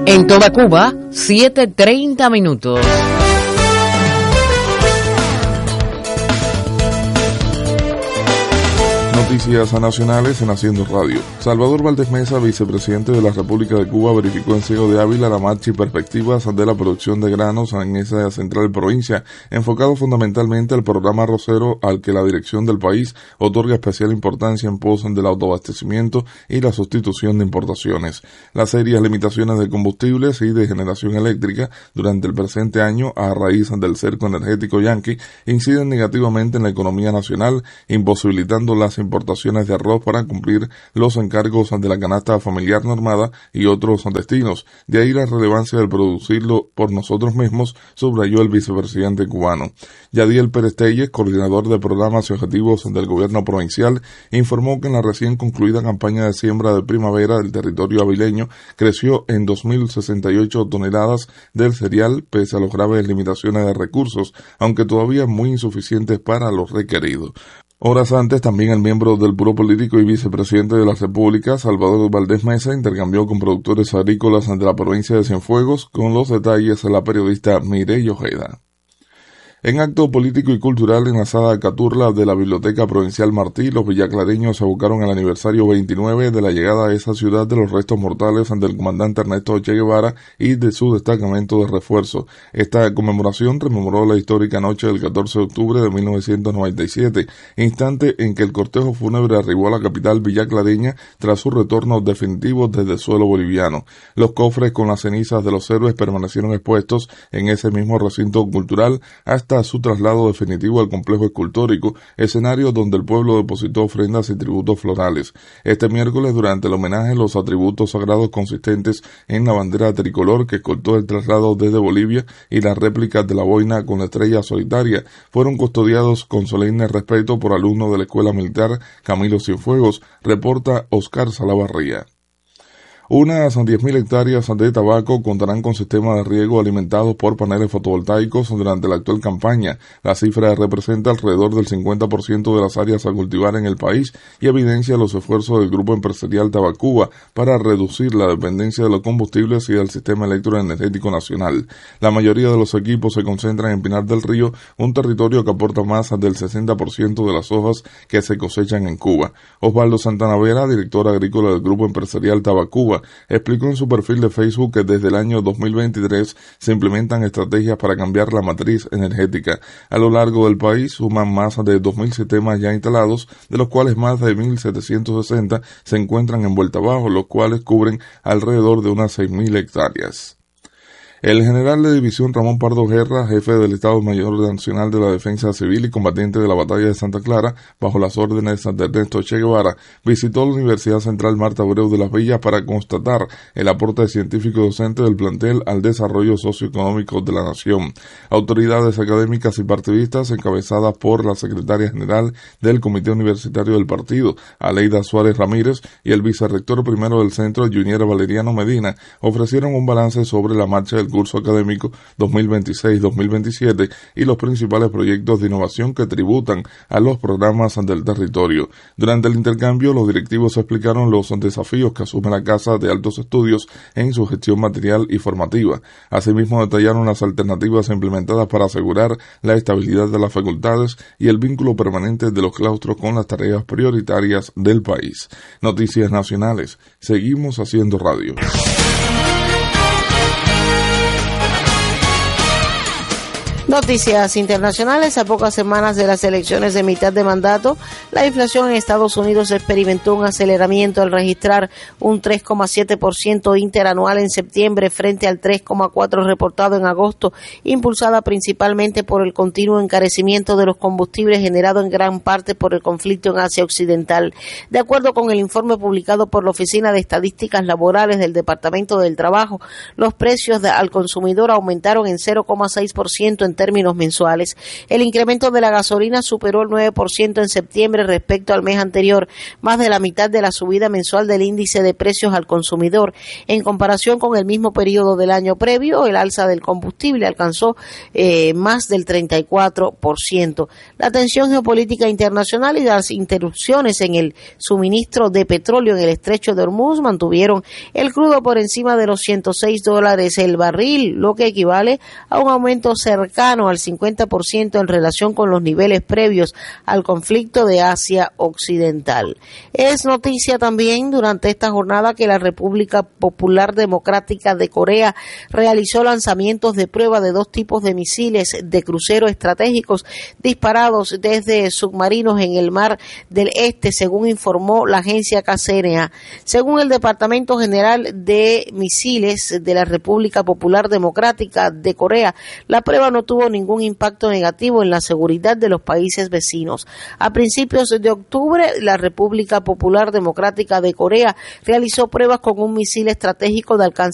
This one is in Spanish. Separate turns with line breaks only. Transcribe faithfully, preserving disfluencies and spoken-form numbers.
En toda Cuba, siete treinta minutos.
Noticias nacionales en Haciendo Radio. Salvador Valdés Mesa, vicepresidente de la República de Cuba, verificó en Ciego de Ávila la marcha y perspectivas de la producción de granos en esa central provincia, enfocado fundamentalmente al programa arrocero al que la dirección del país otorga especial importancia en pos del autoabastecimiento y la sustitución de importaciones. Las serias limitaciones de combustibles y de generación eléctrica durante el presente año a raíz del cerco energético yanqui inciden negativamente en la economía nacional, imposibilitando las importaciones de arroz para cumplir los encargos de la canasta familiar normada y otros destinos. De ahí la relevancia de producirlo por nosotros mismos, subrayó el vicepresidente cubano. Yadiel Pérez Telles, coordinador de programas y objetivos del gobierno provincial, informó que en la recién concluida campaña de siembra de primavera del territorio avileño creció en dos mil sesenta y ocho toneladas del cereal, pese a las graves limitaciones de recursos, aunque todavía muy insuficientes para lo requerido. Horas antes, también el miembro del Buró Político y vicepresidente de la República, Salvador Valdés Mesa, intercambió con productores agrícolas de la provincia de Cienfuegos, con los detalles de la periodista Mireille Ojeda. En acto político y cultural en la sala Caturla de la Biblioteca Provincial Martí, los villaclareños evocaron el aniversario veintinueve de la llegada a esa ciudad de los restos mortales del comandante Ernesto Che Guevara y de su destacamento de refuerzo. Esta conmemoración rememoró la histórica noche del catorce de octubre de mil novecientos noventa y siete, instante en que el cortejo fúnebre arribó a la capital villaclareña tras su retorno definitivo desde el suelo boliviano. Los cofres con las cenizas de los héroes permanecieron expuestos en ese mismo recinto cultural hasta hasta su traslado definitivo al complejo escultórico, escenario donde el pueblo depositó ofrendas y tributos florales. Este miércoles, durante el homenaje, los atributos sagrados consistentes en la bandera tricolor que escoltó el traslado desde Bolivia y las réplicas de la boina con la estrella solitaria fueron custodiados con solemne respeto por alumnos de la Escuela Militar Camilo Cienfuegos, reporta Oscar Salavarría. Unas diez mil hectáreas de tabaco contarán con sistemas de riego alimentados por paneles fotovoltaicos durante la actual campaña. La cifra representa alrededor del cincuenta por ciento de las áreas a cultivar en el país y evidencia los esfuerzos del grupo empresarial Tabacuba para reducir la dependencia de los combustibles y del sistema electroenergético nacional. La mayoría de los equipos se concentran en Pinar del Río, un territorio que aporta más del sesenta por ciento de las hojas que se cosechan en Cuba. Osvaldo Santana Vera, director agrícola del grupo empresarial Tabacuba, explicó en su perfil de Facebook que desde el año dos mil veintitrés se implementan estrategias para cambiar la matriz energética. A lo largo del país suman más de dos mil sistemas ya instalados, de los cuales más de mil setecientos sesenta se encuentran en vuelta abajo, los cuales cubren alrededor de unas seis mil hectáreas. El general de división Ramón Pardo Guerra, jefe del Estado Mayor Nacional de la Defensa Civil y combatiente de la Batalla de Santa Clara, bajo las órdenes de Ernesto Che Guevara, visitó la Universidad Central Marta Abreu de las Villas para constatar el aporte científico y docente del plantel al desarrollo socioeconómico de la nación. Autoridades académicas y partidistas, encabezadas por la secretaria general del Comité Universitario del Partido, Aleida Suárez Ramírez, y el vicerrector primero del centro, Junior Valeriano Medina, ofrecieron un balance sobre la marcha del curso académico dos mil veintiséis dos mil veintisiete y los principales proyectos de innovación que tributan a los programas del territorio. Durante el intercambio, los directivos explicaron los desafíos que asume la Casa de Altos Estudios en su gestión material y formativa. Asimismo, detallaron las alternativas implementadas para asegurar la estabilidad de las facultades y el vínculo permanente de los claustros con las tareas prioritarias del país. Noticias nacionales. Seguimos haciendo radio.
Noticias internacionales. A pocas semanas de las elecciones de mitad de mandato, la inflación en Estados Unidos experimentó un aceleramiento al registrar un tres coma siete por ciento interanual en septiembre frente al tres coma cuatro por ciento reportado en agosto, impulsada principalmente por el continuo encarecimiento de los combustibles generado en gran parte por el conflicto en Asia Occidental. De acuerdo con el informe publicado por la Oficina de Estadísticas Laborales del Departamento del Trabajo, los precios de, al consumidor aumentaron en cero coma seis por ciento en términos mensuales. El incremento de la gasolina superó el nueve por ciento en septiembre respecto al mes anterior, más de la mitad de la subida mensual del índice de precios al consumidor. En comparación con el mismo periodo del año previo, el alza del combustible alcanzó eh, más del treinta y cuatro por ciento. La tensión geopolítica internacional y las interrupciones en el suministro de petróleo en el estrecho de Hormuz mantuvieron el crudo por encima de los ciento seis dólares el barril, lo que equivale a un aumento cercano al cincuenta por ciento en relación con los niveles previos al conflicto de Asia Occidental. Es noticia también durante esta jornada que la República Popular Democrática de Corea realizó lanzamientos de prueba de dos tipos de misiles de crucero estratégicos disparados desde submarinos en el mar del Este, según informó la agencia K C N A. Según el Departamento General de Misiles de la República Popular Democrática de Corea, la prueba no tuvo ningún impacto negativo en la seguridad de los países vecinos. A principios de octubre, la República Popular Democrática de Corea realizó pruebas con un misil estratégico de alcance